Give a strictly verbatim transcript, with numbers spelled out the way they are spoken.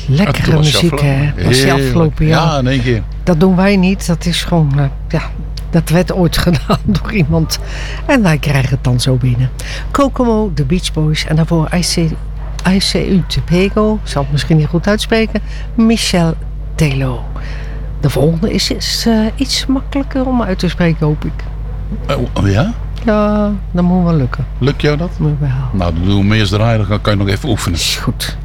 lekkere was muziek, afgelopen. hè? Dat was die Heerlijk. afgelopen jaar. Ja, in één keer. Dat doen wij niet. Dat is gewoon, uh, ja, dat werd ooit gedaan door iemand. En wij krijgen het dan zo binnen. Kokomo, de Beach Boys. En daarvoor I C, I C U Tepego. Ik zal het misschien niet goed uitspreken. Michel Telo. De volgende is, is uh, iets makkelijker om uit te spreken, hoop ik. Oh ja? Ja, dat moet wel lukken. Lukt jou dat? Moet wel. Nou, dan doen we hem eerst draaien. Dan kan je nog even oefenen. Is goed.